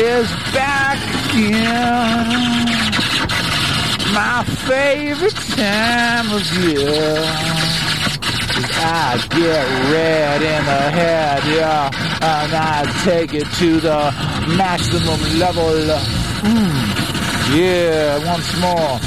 is back again. My favorite time of year. I get red in the head, yeah, and I take it to the maximum level. Yeah, once more.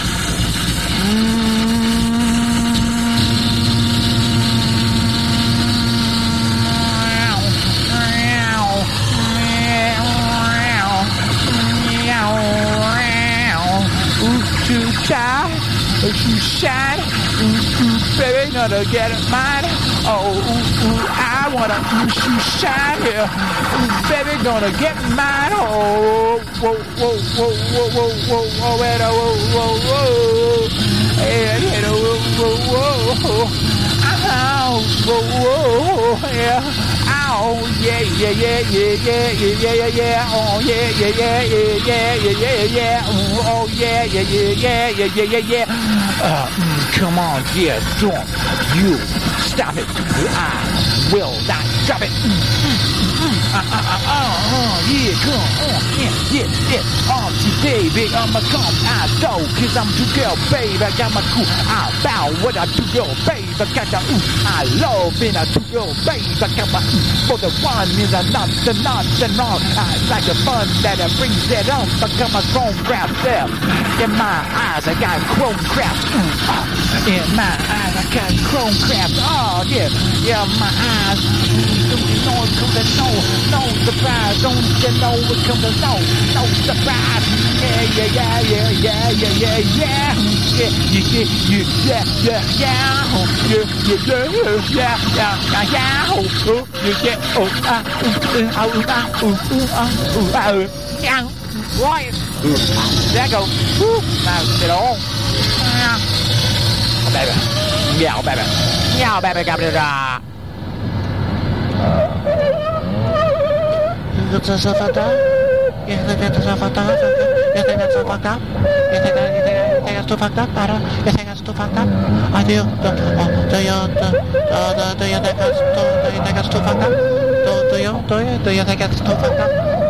Too tired, too shine, baby, gonna get it mine. Oh, I wanna shine here, baby, gonna get mine. Oh, whoa, whoa, whoa, whoa, whoa, whoa, whoa, whoa, whoa, whoa, whoa, whoa, yeah. Oh yeah, yeah, yeah, yeah, yeah, yeah, yeah, yeah. Oh yeah, yeah, yeah, yeah, yeah, yeah, yeah, yeah. Oh yeah, yeah, yeah, yeah, yeah, yeah, yeah, yeah. Come on, yeah, don't you stop it. I will not drop it. Yeah, come on, yeah. Oh, baby, I'ma come out though, 'cause I'm too girl, baby. I got my cool. I bow what I do, girl, baby. I got the I love being a two girl, baby. I got my for the one is a not the wrong. I like the fun that it brings it on. I got my chrome crap there. In my eyes, I got chrome crap. In my eyes, I got chrome crap. Oh, yeah, my eyes. Don't you know it come to no surprise. Don't you know it come to no surprise. Right. There goes. Now get on. Baby. Yeah, baby. Yeah, baby. Got it. It's so fucked up. You think it's so fucked up? You think it's so fucked up? You think it's too fucked up? You think it's too fucked up? I do. Do you think it's too fucked up? Do you think it's too fucked up?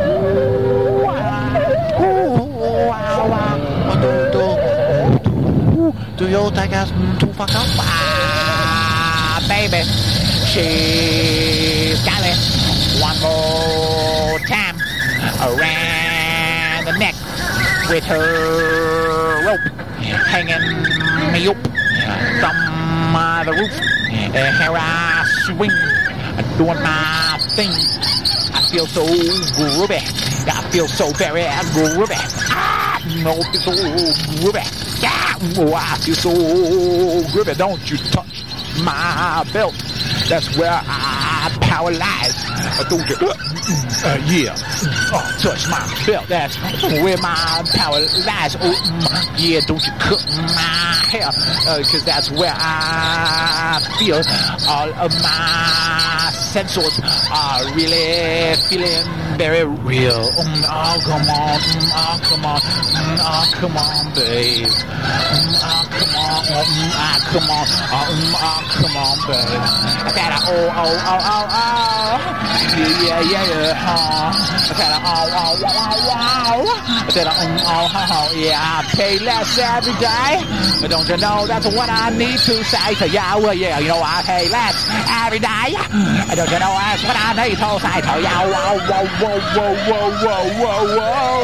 Do you think it's too fucked up? Baby, she's got it. One more time around the neck with her rope hanging me up from the roof. Here I swing, doing my thing. I feel so groovy. I feel so very groovy. No, I feel so groovy. Oh, I feel so groovy. Don't you touch my belt. That's where I power lies. Don't you? Yeah. Touch my belt. That's where my power lies. Oh, yeah. Don't you cut my hair? 'Cause that's where I feel all of my sensors are really feeling very real. Oh, come on. Oh, come on. Oh, come on, babe. Oh, come on. Come on. Oh, come on, babe. I said, oh. Yeah. I said, I said, yeah, I pay less every day. But don't you know that's what I need to say to you? Well, yeah, you know I pay less every day. Don't you know that's what I need to say to you? Whoa.